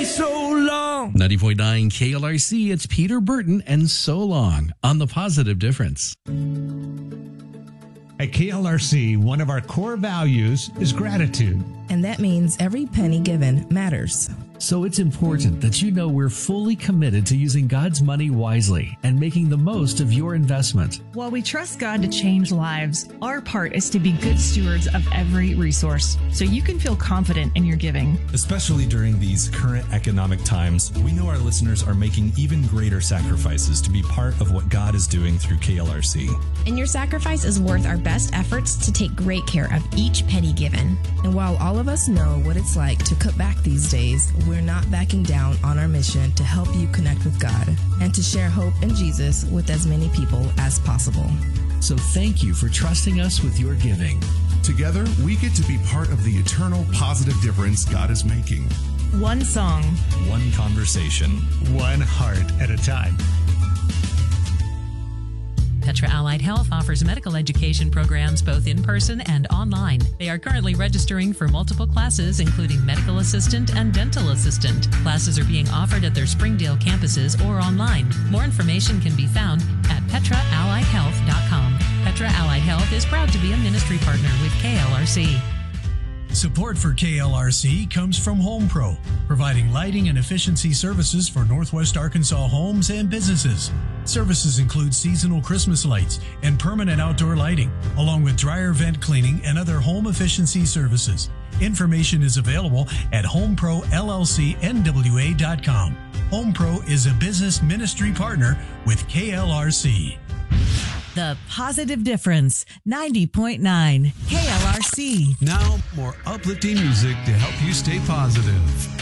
so long. 90.9 KLRC, it's Peter Burton and So Long on The Positive Difference. At KLRC, one of our core values is gratitude. And that means every penny given matters. So it's important that you know we're fully committed to using God's money wisely and making the most of your investment. While we trust God to change lives, our part is to be good stewards of every resource, so you can feel confident in your giving. Especially during these current economic times, we know our listeners are making even greater sacrifices to be part of what God is doing through KLRC. And your sacrifice is worth our best efforts to take great care of each penny given. And while all of us know what it's like to cut back these days, we're not backing down on our mission to help you connect with God and to share hope in Jesus with as many people as possible. So thank you for trusting us with your giving. Together, we get to be part of the eternal positive difference God is making. One song, one conversation, one heart at a time. Petra Allied Health offers medical education programs both in person and online. They are currently registering for multiple classes, including medical assistant and dental assistant. Classes are being offered at their Springdale campuses or online. More information can be found at PetraAlliedHealth.com. Petra Allied Health is proud to be a ministry partner with KLRC. Support for KLRC comes from HomePro, providing lighting and efficiency services for Northwest Arkansas homes and businesses. Services include seasonal Christmas lights and permanent outdoor lighting, along with dryer vent cleaning and other home efficiency services. Information is available at HomeProLLCNWA.com. HomePro is a business ministry partner with KLRC. The Positive Difference, 90.9 KLRC. Now, more uplifting music to help you stay positive.